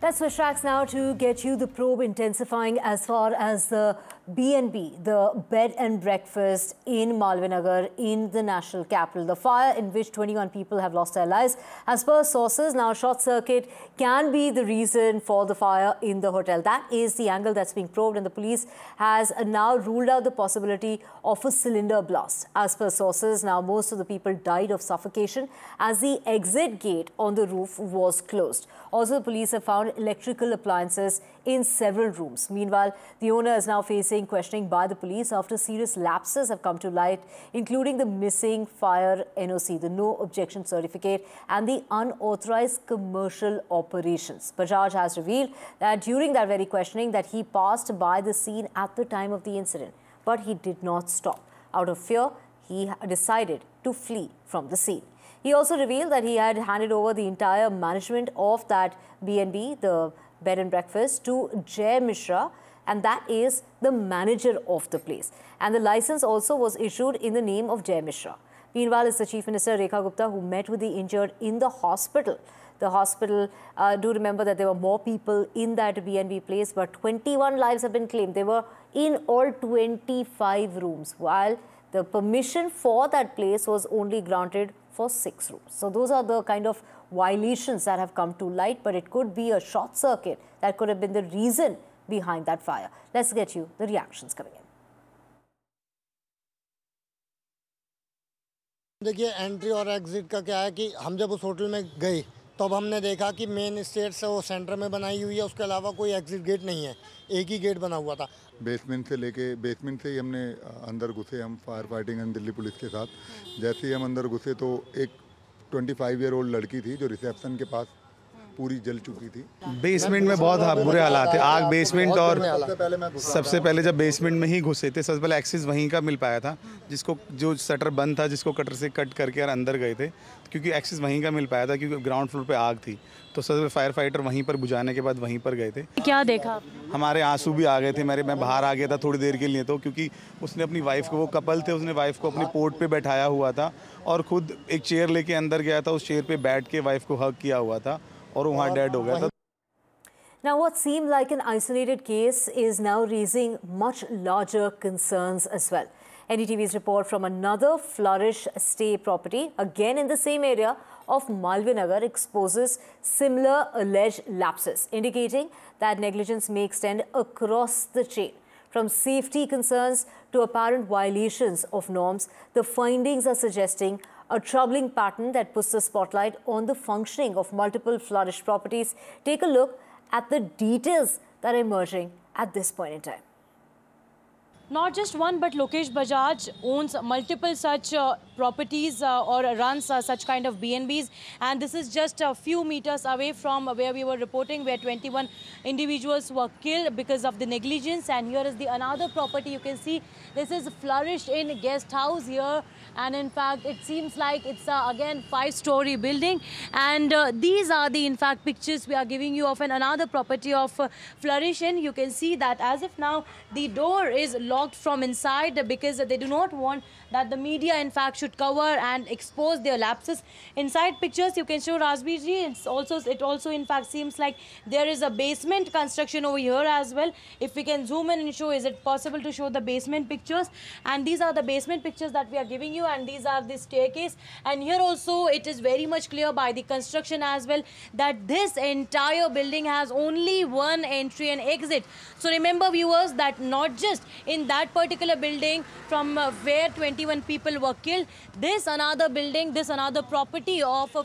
Let's switch tracks now to get you the probe intensifying as far as the B&B, the bed and breakfast in Malvinagar in the national capital. The fire in which 21 people have lost their lives. As per sources, now short circuit can be the reason for the fire in the hotel. That is the angle that's being probed, and the police has now ruled out the possibility of a cylinder blast. As per sources, now most of the people died of suffocation as the exit gate on the roof was closed. Also, the police have found electrical appliances in several rooms. Meanwhile, the owner is now facing questioning by the police after serious lapses have come to light, including the missing fire NOC, the no objection certificate, and the unauthorized commercial operations. Bajaj has revealed that during that very questioning that he passed by the scene at the time of the incident, but he did not stop. Out of fear, he decided to flee from the scene. He also revealed that he had handed over the entire management of that B&B, the bed and breakfast, to Jay Mishra, and that is the manager of the place. And the license also was issued in the name of Jay Mishra. Meanwhile, it's the Chief Minister Rekha Gupta who met with the injured in the hospital. The hospital, do remember that there were more people in that B&B place, but 21 lives have been claimed. They were in all 25 rooms, while the permission for that place was only granted for 6 rooms. So those are the kind of violations that have come to light, but it could be a short circuit that could have been the reason behind that fire. Let's get you the reactions coming in. देखिए entry और exit का क्या है कि हम जब उस hotel में गए तब हमने देखा कि मेन स्टेट से वो सेंटर में बनाई हुई है, उसके अलावा कोई एग्जिट गेट नहीं है, एक ही गेट बना हुआ था। बेसमेंट से ही हमने अंदर घुसे, हम fire fighting and Delhi police के साथ। जैसे ही हम अंदर घुसे तो एक 25 ईयर ओल्ड लड़की थी जो रिसेप्शन के पास पूरी जल चुकी थी। बेसमेंट में बहुत बुरे हालात थे, आग बेसमेंट, और सबसे पहले जब बेसमेंट में ही घुसे थे, सबसे पहले एक्सेस वहीं का मिल पाया था, जिसको जो शटर बंद था, जिसको कटर से कट करके और अंदर गए थे, क्योंकि एक्सेस वहीं का मिल पाया था, क्योंकि ग्राउंड फ्लोर पे आग थी। तो सबसे फायर फाइटर वहीं पर बुझाने के बाद वहीं पर गए थे। क्या देखा? हमारे आंसू भी आ गए थे, मैं बाहर आ गया था थोड़ी देर के लिए, तो क्योंकि उसने अपनी वाइफ को, वो कपल थे, उसने वाइफ को अपनी पोर्ट पे बैठाया हुआ था और खुद एक चेयर लेके अंदर गया था, उस चेयर पे बैठ के वाइफ को हग किया हुआ था और वहाँ डेड हो गया था। Now, what seemed like an isolated case is now raising much larger concerns as well. NDTV's report from another Flourish stay property, again in the same area of Malvinagar, exposes similar alleged lapses, indicating that negligence may extend across the chain. From safety concerns to apparent violations of norms, the findings are suggesting a troubling pattern that puts the spotlight on the functioning of multiple Flourish properties. Take a look at the details that are emerging at this point in time. Not just one, but Lokesh Bajaj owns multiple such properties or runs such kind of B&Bs, and this is just a few meters away from where we were reporting, where 21 individuals were killed because of the negligence. And here is the another property. You can see this is Flourish in guest house here, and in fact it seems like it's again 5-story building, and these are the in fact pictures we are giving you of another property of Flourish in. You can see that as if now the door is locked from inside because they do not want that the media in fact should cover and expose their lapses. Inside pictures you can show Rajbir ji, it also in fact seems like there is a basement construction over here as well. If we can zoom in and show, is it possible to show the basement pictures? And these are the basement pictures that we are giving you, and these are the staircase. And here also it is very much clear by the construction as well that this entire building has only one entry and exit. So remember viewers that not just in that particular building from where 21 people were killed, this another building, this another property of